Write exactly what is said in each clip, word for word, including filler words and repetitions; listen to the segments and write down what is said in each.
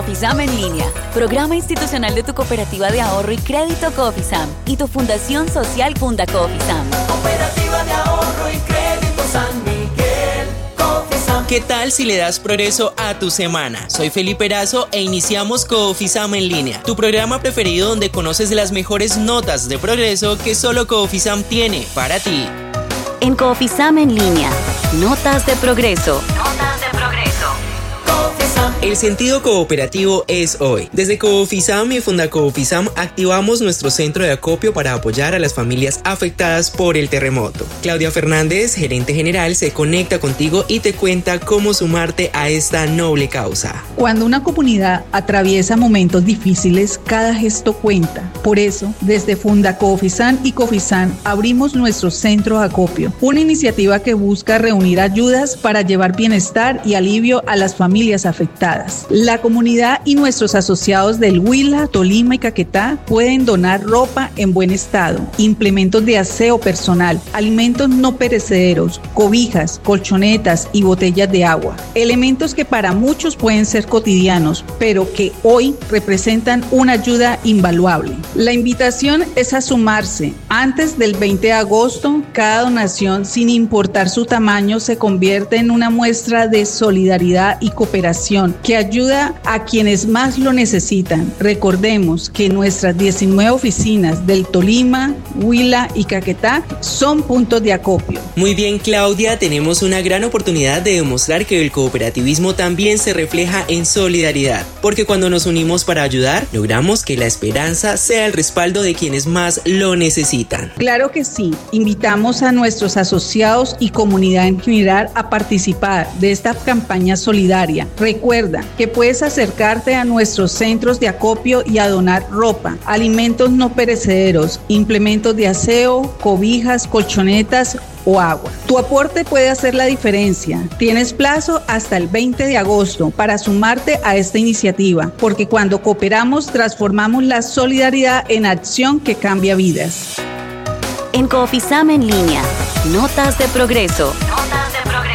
Coofisam en línea, programa institucional de tu cooperativa de ahorro y crédito Coofisam y tu fundación social Funda Coofisam. Cooperativa de ahorro y crédito San Miguel, Coofisam. ¿Qué tal si le das progreso a tu semana? Soy Felipe Erazo e iniciamos Coofisam en línea, tu programa preferido donde conoces las mejores notas de progreso que solo Coofisam tiene para ti. En Coofisam en línea, notas de progreso. Notas de progreso. El sentido cooperativo es hoy. Desde Coofisam y Funda Coofisam activamos nuestro centro de acopio para apoyar a las familias afectadas por el terremoto. Claudia Fernández, gerente general, se conecta contigo y te cuenta cómo sumarte a esta noble causa. Cuando una comunidad atraviesa momentos difíciles, cada gesto cuenta. Por eso, desde Funda Coofisam y Coofisam abrimos nuestro centro de acopio, una iniciativa que busca reunir ayudas para llevar bienestar y alivio a las familias afectadas. La comunidad y nuestros asociados del Huila, Tolima y Caquetá pueden donar ropa en buen estado, implementos de aseo personal, alimentos no perecederos, cobijas, colchonetas y botellas de agua. Elementos que para muchos pueden ser cotidianos, pero que hoy representan una ayuda invaluable. La invitación es a sumarse. Antes del veinte de agosto, cada donación, sin importar su tamaño, se convierte en una muestra de solidaridad y cooperación que ayuda a quienes más lo necesitan. Recordemos que nuestras diecinueve oficinas del Tolima, Huila y Caquetá son puntos de acopio. Muy bien, Claudia, tenemos una gran oportunidad de demostrar que el cooperativismo también se refleja en solidaridad, porque cuando nos unimos para ayudar, logramos que la esperanza sea el respaldo de quienes más lo necesitan. Claro que sí, invitamos a nuestros asociados y comunidad en general a participar de esta campaña solidaria. Recuerda que puedes acercarte a nuestros centros de acopio y a donar ropa, alimentos no perecederos, implementos de aseo, cobijas, colchonetas o agua. Tu aporte puede hacer la diferencia. Tienes plazo hasta el veinte de agosto para sumarte a esta iniciativa, porque cuando cooperamos transformamos la solidaridad en acción que cambia vidas. En Coofisam en línea, notas de progreso. Notas de progreso.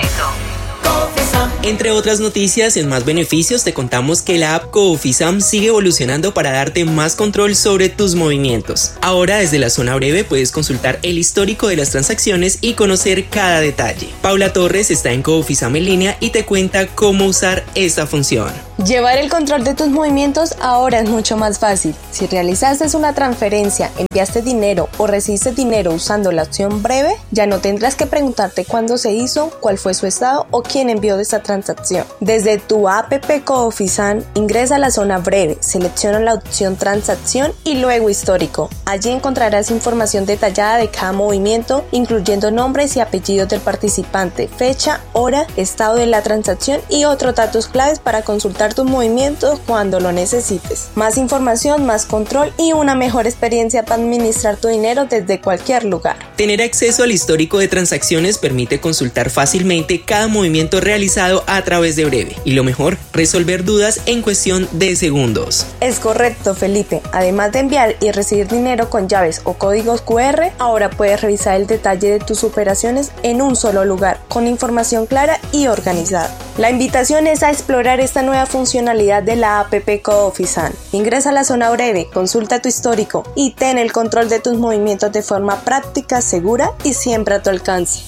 Entre otras noticias y en más beneficios, te contamos que la app Coofisam sigue evolucionando para darte más control sobre tus movimientos. Ahora, desde la zona breve, puedes consultar el histórico de las transacciones y conocer cada detalle. Paula Torres está en Coofisam en línea y te cuenta cómo usar esta función. Llevar el control de tus movimientos ahora es mucho más fácil. Si realizaste una transferencia, enviaste dinero o recibiste dinero usando la opción breve, ya no tendrás que preguntarte cuándo se hizo, cuál fue su estado o quién envió esta transacción. Desde tu app Coofisam, ingresa a la zona breve, selecciona la opción transacción y luego histórico. Allí encontrarás información detallada de cada movimiento, incluyendo nombres y apellidos del participante, fecha, hora, estado de la transacción y otros datos claves para consultar tus movimientos cuando lo necesites. Más información, más control y una mejor experiencia para administrar tu dinero desde cualquier lugar. Tener acceso al histórico de transacciones permite consultar fácilmente cada movimiento realizado a través de Breve y lo mejor, resolver dudas en cuestión de segundos. Es correcto, Felipe. Además de enviar y recibir dinero con llaves o códigos cu erre, ahora puedes revisar el detalle de tus operaciones en un solo lugar, con información clara y organizada. La invitación es a explorar esta nueva funcionalidad de la app Coofisam. Ingresa a la zona breve, consulta tu histórico y ten el control de tus movimientos de forma práctica, segura y siempre a tu alcance.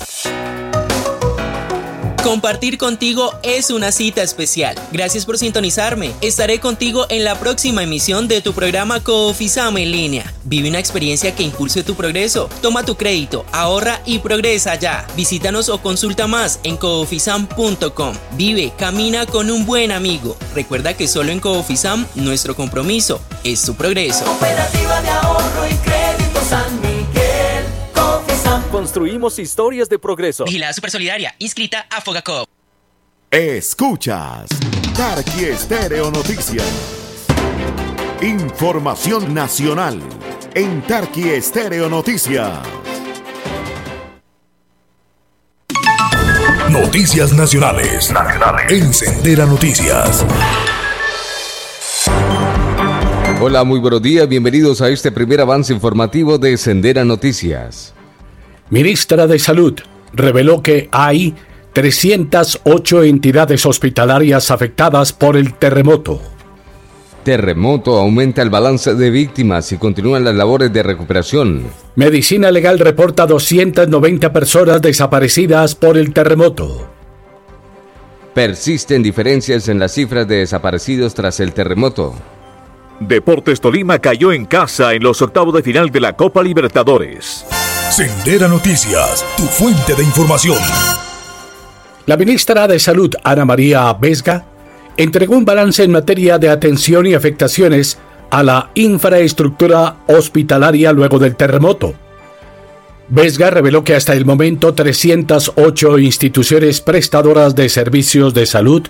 Compartir contigo es una cita especial. Gracias por sintonizarme. Estaré contigo en la próxima emisión de tu programa Coofisam en línea. Vive una experiencia que impulse tu progreso. Toma tu crédito, ahorra y progresa ya. Visítanos o consulta más en coofisam punto com. Vive, camina con un buen amigo. Recuerda que solo en Coofisam nuestro compromiso es tu progreso. Cooperativa de ahorro y crédito San Miguel. Construimos historias de progreso. Vigilada Supersolidaria, inscrita a Fogacop. Escuchas Tarqui Estéreo Noticias. Información nacional en Tarqui Estéreo Noticias. Noticias nacionales. Nacionales. En Sendera Noticias. Hola, muy buenos días. Bienvenidos a este primer avance informativo de Sendera Noticias. Ministra de Salud reveló que hay trescientas ocho entidades hospitalarias afectadas por el terremoto. Terremoto aumenta el balance de víctimas y continúan las labores de recuperación. Medicina Legal reporta doscientas noventa personas desaparecidas por el terremoto. Persisten diferencias en las cifras de desaparecidos tras el terremoto. Deportes Tolima cayó en casa en los octavos de final de la Copa Libertadores. Sendera Noticias, tu fuente de información. La ministra de Salud, Ana María Vesga, entregó un balance en materia de atención y afectaciones a la infraestructura hospitalaria luego del terremoto. Vesga reveló que hasta el momento trescientas ocho instituciones prestadoras de servicios de salud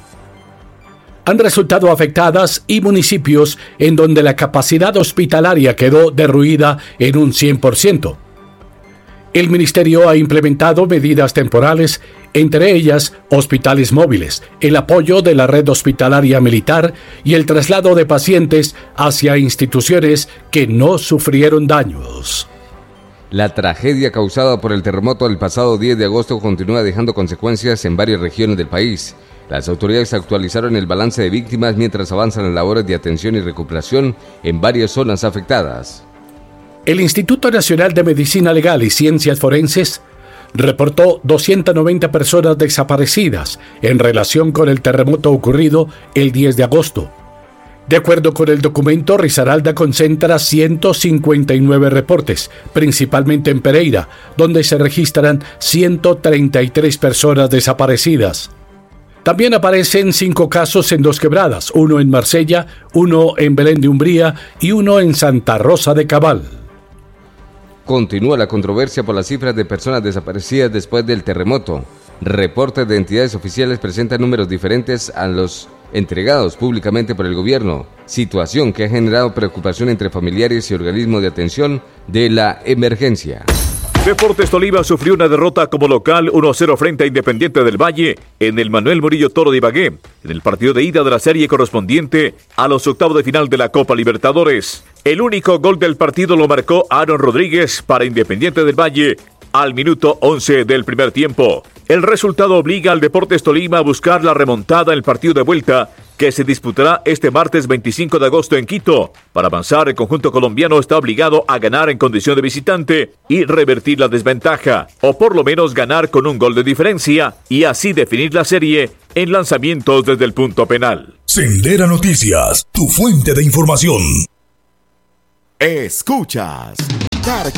han resultado afectadas y municipios en donde la capacidad hospitalaria quedó derruida en un cien por ciento. El ministerio ha implementado medidas temporales, entre ellas hospitales móviles, el apoyo de la red hospitalaria militar y el traslado de pacientes hacia instituciones que no sufrieron daños. La tragedia causada por el terremoto del pasado diez de agosto continúa dejando consecuencias en varias regiones del país. Las autoridades actualizaron el balance de víctimas mientras avanzan las labores de atención y recuperación en varias zonas afectadas. El Instituto Nacional de Medicina Legal y Ciencias Forenses reportó doscientas noventa personas desaparecidas en relación con el terremoto ocurrido el diez de agosto. De acuerdo con el documento, Risaralda concentra ciento cincuenta y nueve reportes, principalmente en Pereira, donde se registran ciento treinta y tres personas desaparecidas. También aparecen cinco casos en Dos Quebradas, uno en Marsella, uno en Belén de Umbría y uno en Santa Rosa de Cabal. Continúa la controversia por las cifras de personas desaparecidas después del terremoto. Reportes de entidades oficiales presentan números diferentes a los entregados públicamente por el gobierno, situación que ha generado preocupación entre familiares y organismos de atención de la emergencia. Deportes Tolima sufrió una derrota como local uno a cero frente a Independiente del Valle en el Manuel Murillo Toro de Ibagué, en el partido de ida de la serie correspondiente a los octavos de final de la Copa Libertadores. El único gol del partido lo marcó Aaron Rodríguez para Independiente del Valle al minuto once del primer tiempo. El resultado obliga al Deportes Tolima a buscar la remontada en el partido de vuelta que se disputará este martes veinticinco de agosto en Quito. Para avanzar, el conjunto colombiano está obligado a ganar en condición de visitante y revertir la desventaja, o por lo menos ganar con un gol de diferencia y así definir la serie en lanzamientos desde el punto penal. Sendera Noticias, tu fuente de información. Escuchas Tarqui